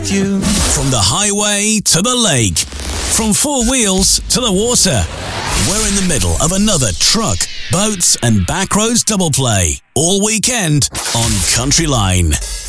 with you. From the highway to the lake, from four wheels to the water. We're in the middle of another truck, boats and backroads double play all weekend on Country Line.